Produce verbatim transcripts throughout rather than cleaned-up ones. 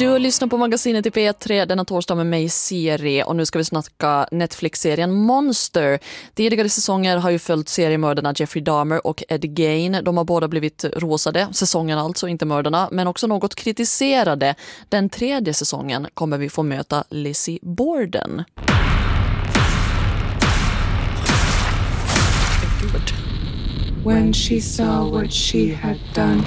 Du lyssnar på magasinet i P tre denna torsdag med mig Siri, och nu ska vi snacka Netflix-serien Monster. Tidigare säsonger har ju följt seriemördarna Jeffrey Dahmer och Ed Gein. De har båda blivit rosade, säsongen alltså, inte mördarna, men också något kritiserade. Den tredje säsongen kommer vi få möta Lizzie Borden. When she saw what she had done,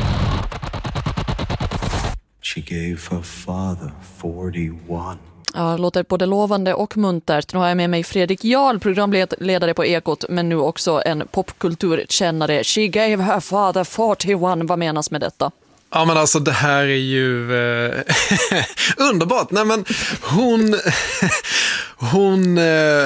she gave her father forty-one. Ja, låter både lovande och muntert. Nu har jag med mig Fredrik Jarl, programledare på Ekot, men nu också en popkulturkännare. She gave her father forty-one. Vad menas med detta? Ja, men alltså det här är ju eh, underbart. Nej, men hon hon eh,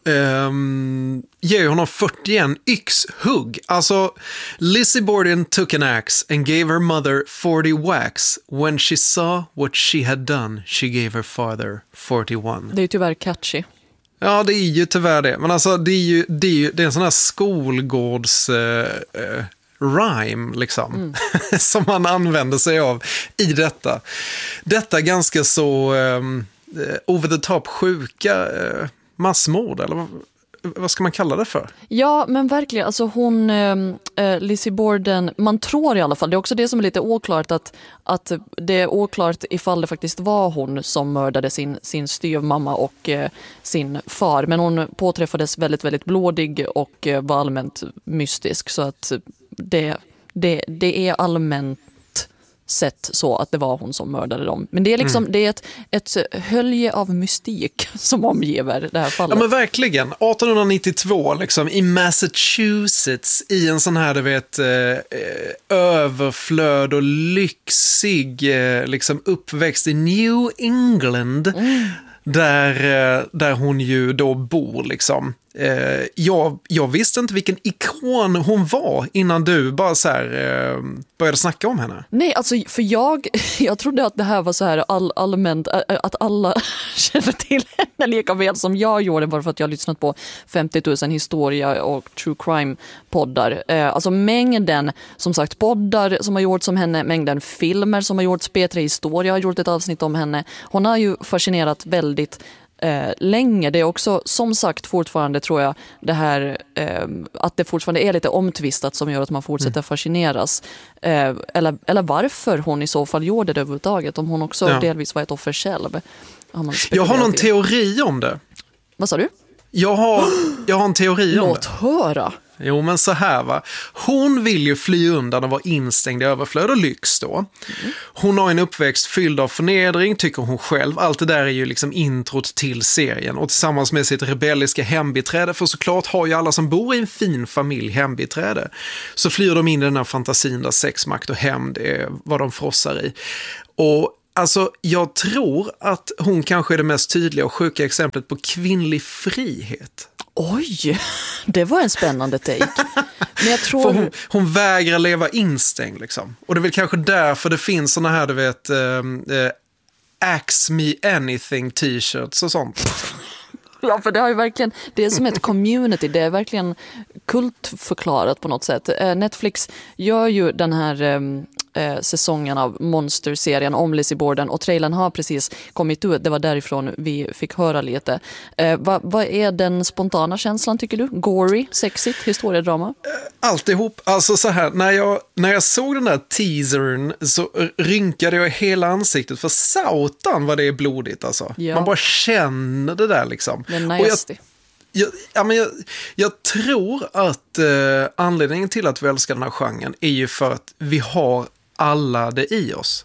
Um, ger honom fyrtioen yxhugg. Alltså, Lizzie Borden took an axe and gave her mother forty whacks. When she saw what she had done, she gave her father forty-one. Det är ju tyvärr catchy. Ja, det är ju tyvärr det. Men alltså, det är ju, det är ju det är en sån här skolgårds... Uh, uh, rhyme liksom mm. som man använder sig av i detta. Detta ganska så um, over the top sjuka uh, massmord, eller vad, vad ska man kalla det för? Ja, men verkligen, alltså hon äh, Lizzie Borden, man tror i alla fall, det är också det som är lite oklart, att, att det är oklart ifall det faktiskt var hon som mördade sin, sin styvmamma och äh, sin far, men hon påträffades väldigt, väldigt blodig och äh, var allmänt mystisk, så att det, det, det är allmänt sett så att det var hon som mördade dem. Men det är liksom mm. det är ett, ett hölje av mystik som omgiver det här fallet. Ja, men verkligen. arton nittiotvå liksom i Massachusetts, i en sån här, du vet, eh, överflöd och lyxig eh, liksom uppväxt i New England. Mm. Där, där hon ju då bor liksom. Eh, jag, jag visste inte vilken ikon hon var innan du bara så här eh, började snacka om henne. Nej, alltså för jag, jag trodde att det här var så här all, allmänt, att alla känner till henne lika väl som jag gjorde, bara för att jag har lyssnat på femtio tusen historia och true crime poddar. Eh, alltså mängden, som sagt, poddar som har gjorts om henne, mängden filmer som har gjorts. P tre Historia har gjort ett avsnitt om henne. Hon har ju fascinerat väldigt Eh, länge. Det är också, som sagt, fortfarande tror jag det här eh, att det fortfarande är lite omtvistat som gör att man fortsätter mm. fascineras. Eh, eller, eller varför hon i så fall gjorde det överhuvudtaget, om hon också ja. delvis var ett offer själv. Har jag har någon teori om det. Vad sa du? Jag har, jag har en teori om Låt det. höra. Jo, men så här va. Hon vill ju fly undan och vara instängd i överflöd och lyx då. Mm. Hon har en uppväxt fylld av förnedring, tycker hon själv. Allt det där är ju liksom introt till serien. Och tillsammans med sitt rebelliska hembiträde, för såklart har ju alla som bor i en fin familj hembiträde, så flyr de in i den här fantasin där sexmakt och hämnd är vad de frossar i. Och alltså, jag tror att hon kanske är det mest tydliga och sjuka exemplet på kvinnlig frihet. Oj, det var en spännande take. Men jag tror... hon, hon vägrar leva instängd liksom. Och det är väl kanske därför det finns såna här, du vet, äh, äh, Axe Me Anything t-shirts och sånt. Ja, för det har ju verkligen, det är som ett community, det är verkligen kultförklarat på något sätt. Netflix gör ju den här eh, säsongen av Monster-serien om Lizzie Borden, och trailern har precis kommit ut, det var därifrån vi fick höra lite. Eh, vad, vad är den spontana känslan, tycker du? Gory, sexigt, historiedrama? Alltihop, alltså så här, när jag, när jag såg den där teasern så rynkade jag hela ansiktet, för sautan vad det är blodigt alltså. Ja. Man bara känner det där liksom. Det är nasty. Och jag, jag, ja, men jag, jag tror att eh, anledningen till att vi älskar den här genren är ju för att vi har alla det i oss.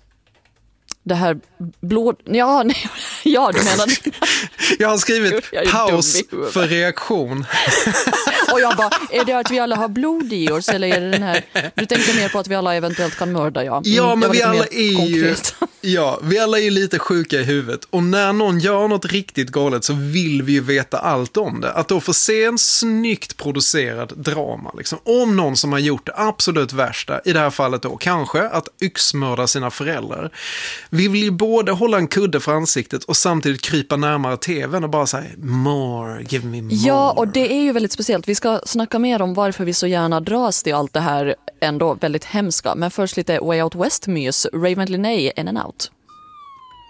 Det här blod... Ja, nej, ja du menar... Jag har skrivit paus för reaktion. Och jag bara, är det att vi alla har blod i oss, eller är det den här... Du tänker mer på att vi alla eventuellt kan mörda, ja. Mm, ja, men vi alla är ju... Ja, vi alla är ju lite sjuka i huvudet. Och när någon gör något riktigt galet så vill vi ju veta allt om det. Att då få se en snyggt producerad drama, liksom, om någon som har gjort det absolut värsta, i det här fallet då, kanske att yxmörda sina föräldrar. Vi vill ju både hålla en kudde för ansiktet och samtidigt krypa närmare tvn och bara säga more, give me more. Ja, och det är ju väldigt speciellt. Vi ska snacka mer om varför vi så gärna dras till allt det här ändå väldigt hemska. Men först lite Way Out West-mys. Raven Linney, In and Out.